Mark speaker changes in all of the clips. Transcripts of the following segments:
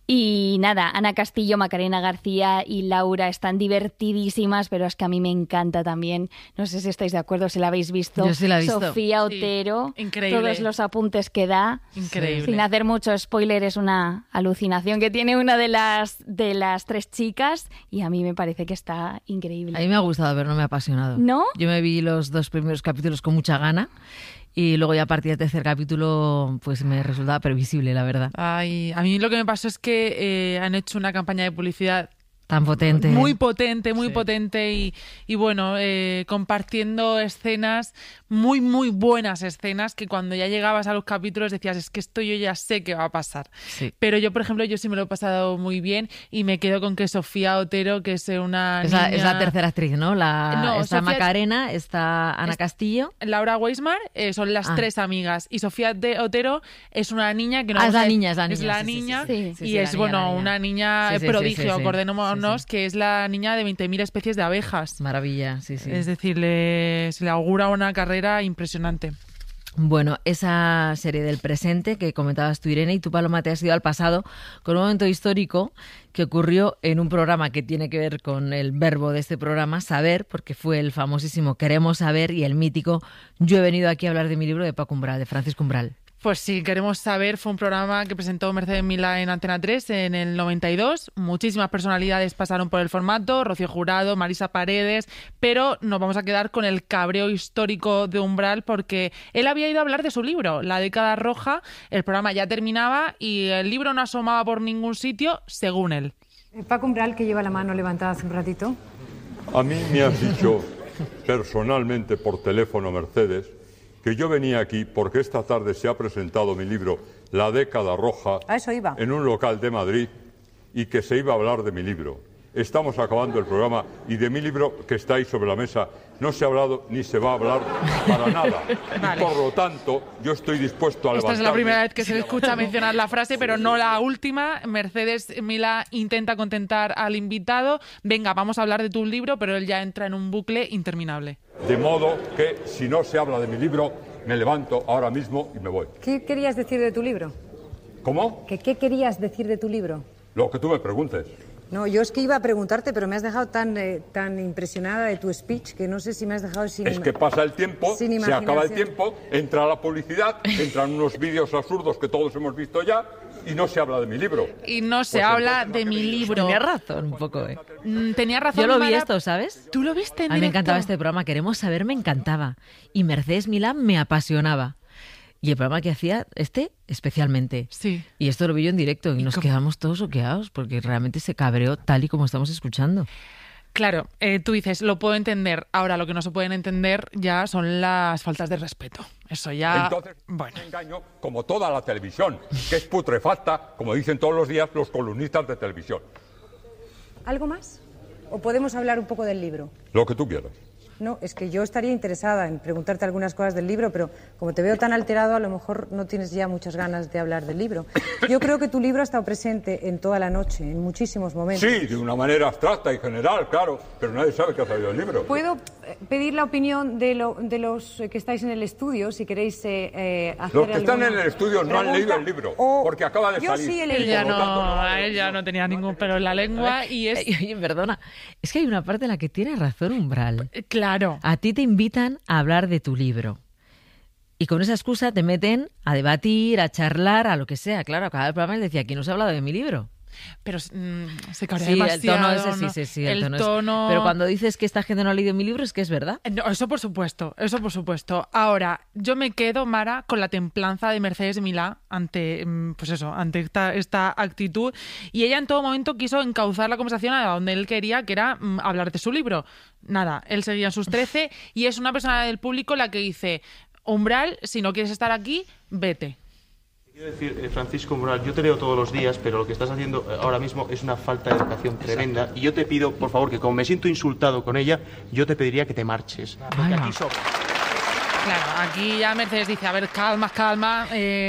Speaker 1: Y nada, Ana Castillo, Macarena García y Laura están divertidísimas, pero es que a mí me encanta también. No sé si estáis de acuerdo, si la habéis visto.
Speaker 2: Yo sí la he visto.
Speaker 1: Sofía Otero,
Speaker 3: sí, increíble.
Speaker 1: Todos los apuntes que da.
Speaker 3: Increíble.
Speaker 1: Sin hacer mucho spoiler, es una alucinación que tiene una de las 3 chicas y a mí me parece que está increíble.
Speaker 2: A mí me ha gustado, pero no me ha apasionado.
Speaker 1: ¿No?
Speaker 2: Yo me vi los 2 primeros capítulos con mucha gana. Y luego ya a partir del 3er capítulo pues me resultaba previsible, la verdad.
Speaker 3: Ay, a mí lo que me pasó es que han hecho una campaña de publicidad
Speaker 2: tan potente.
Speaker 3: Muy potente, muy potente y bueno, compartiendo escenas, muy, muy buenas escenas que cuando ya llegabas a los capítulos decías, es que esto yo ya sé que va a pasar.
Speaker 2: Sí.
Speaker 3: Pero yo, por ejemplo, yo sí me lo he pasado muy bien y me quedo con que Sofía Otero, que es una niña...
Speaker 2: Es la tercera actriz, ¿no? Está
Speaker 3: Sofía...
Speaker 2: Macarena, está Ana Castillo.
Speaker 3: Laura Weismar, son las 3 amigas. Y Sofía Otero es una niña que no...
Speaker 2: es la niña.
Speaker 3: Es la niña
Speaker 1: sí.
Speaker 3: y es, bueno, una niña prodigio, acordémonos, que es la niña de 20.000 especies de abejas.
Speaker 2: Maravilla, sí.
Speaker 3: Es decir, se le augura una carrera impresionante.
Speaker 2: Bueno, esa serie del presente que comentabas tú, Irene, y tú, Paloma, te has ido al pasado con un momento histórico que ocurrió en un programa que tiene que ver con el verbo de este programa, saber, porque fue el famosísimo Queremos Saber y el mítico Yo he venido aquí a hablar de mi libro de Paco Umbral, de Francisco Umbral.
Speaker 3: Pues sí, Queremos Saber fue un programa que presentó Mercedes Milá en Antena 3 en el 92. Muchísimas personalidades pasaron por el formato, Rocío Jurado, Marisa Paredes, pero nos vamos a quedar con el cabreo histórico de Umbral porque él había ido a hablar de su libro, La década roja. El programa ya terminaba y el libro no asomaba por ningún sitio, según él.
Speaker 4: Paco Umbral, que lleva la mano levantada hace un ratito.
Speaker 5: A mí me has dicho personalmente por teléfono, Mercedes, que yo venía aquí porque esta tarde se ha presentado mi libro La década roja en un local de Madrid y que se iba a hablar de mi libro. Estamos acabando el programa y de mi libro que está ahí sobre la mesa no se ha hablado ni se va a hablar para nada.
Speaker 3: Vale.
Speaker 5: Y por lo tanto, yo estoy dispuesto a levantarme.
Speaker 3: Esta es la primera vez que se le escucha mencionar la frase, pero no la última. Mercedes Milá intenta contentar al invitado. Venga, vamos a hablar de tu libro, pero él ya entra en un bucle interminable.
Speaker 5: De modo que si no se habla de mi libro, me levanto ahora mismo y me voy.
Speaker 4: ¿Qué querías decir de tu libro?
Speaker 5: ¿Cómo?
Speaker 4: ¿Qué querías decir de tu libro?
Speaker 5: Lo que tú me preguntes.
Speaker 4: No, yo es que iba a preguntarte, pero me has dejado tan impresionada de tu speech que no sé si me has dejado sin...
Speaker 5: Es que pasa el tiempo, se acaba el tiempo, entra la publicidad, entran unos vídeos absurdos que todos hemos visto ya y no se habla de mi libro.
Speaker 3: Y no se habla de mi libro.
Speaker 2: Tenía razón un poco,
Speaker 3: Tenía razón.
Speaker 2: Yo lo vi
Speaker 3: Mara...
Speaker 2: esto, ¿sabes?
Speaker 3: ¿Tú lo viste en
Speaker 2: A mí me
Speaker 3: directo?
Speaker 2: encantaba este programa, Queremos Saber, me encantaba. Y Mercedes Milá me apasionaba. Y el programa que hacía, especialmente.
Speaker 3: Sí.
Speaker 2: Y esto lo vi yo en directo y nos quedamos todos oqueados porque realmente se cabreó tal y como estamos escuchando.
Speaker 3: Claro, tú dices, lo puedo entender. Ahora, lo que no se pueden entender ya son las faltas de respeto. Eso ya...
Speaker 5: Entonces,
Speaker 3: bueno.
Speaker 5: me engaño como toda la televisión, que es putrefacta, como dicen todos los días los columnistas de televisión.
Speaker 4: ¿Algo más? ¿O podemos hablar un poco del libro?
Speaker 5: Lo que tú quieras.
Speaker 4: No, es que yo estaría interesada en preguntarte algunas cosas del libro, pero como te veo tan alterado, a lo mejor no tienes ya muchas ganas de hablar del libro. Yo creo que tu libro ha estado presente en toda la noche, en muchísimos momentos.
Speaker 5: Sí, de una manera abstracta y general, claro, pero nadie sabe qué ha salido el libro.
Speaker 4: ¿Puedo pedir la opinión de los que estáis en el estudio, si queréis hacer
Speaker 5: Los que están
Speaker 4: alguna
Speaker 5: en el estudio no han
Speaker 4: pregunta?
Speaker 5: leído el libro, porque acaba de
Speaker 4: Yo
Speaker 5: salir.
Speaker 4: sí he leído.
Speaker 3: Ella no tenía ningún pelo en la lengua y es...
Speaker 2: Oye, perdona, es que hay una parte en la que tiene razón Umbral.
Speaker 3: Claro.
Speaker 2: A ti te invitan a hablar de tu libro. Y con esa excusa te meten a debatir, a charlar, a lo que sea. Claro, a cada programa él decía, aquí no se ha hablado de mi libro.
Speaker 3: Pero se cabrea
Speaker 2: Sí,
Speaker 3: demasiado.
Speaker 2: el tono ese, sí, el
Speaker 3: tono...
Speaker 2: Pero cuando dices que esta gente no ha leído mi libro, es que es verdad.
Speaker 3: No, eso por supuesto. Ahora, yo me quedo, Mara, con la templanza de Mercedes Milá ante, pues eso, ante esta actitud. Y ella en todo momento quiso encauzar la conversación a donde él quería, que era hablar de su libro. Nada, él seguía en sus 13 y es una persona del público la que dice, Umbral, si no quieres estar aquí, vete.
Speaker 6: Quiero decir, Francisco Umbral, yo te leo todos los días, pero lo que estás haciendo ahora mismo es una falta de educación tremenda. Exacto. Y yo te pido, por favor, que como me siento insultado con ella, yo te pediría que te marches. Porque aquí sobra.
Speaker 3: Claro, aquí ya Mercedes dice, a ver, calma,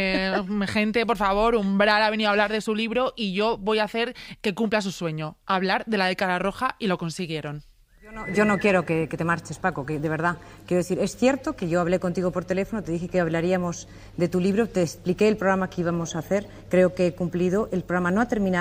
Speaker 3: gente, por favor, Umbral ha venido a hablar de su libro y yo voy a hacer que cumpla su sueño, hablar de la década roja, y lo consiguieron.
Speaker 4: Yo no quiero que te marches, Paco, que de verdad. Quiero decir, es cierto que yo hablé contigo por teléfono, te dije que hablaríamos de tu libro, te expliqué el programa que íbamos a hacer, creo que he cumplido, el programa no ha terminado.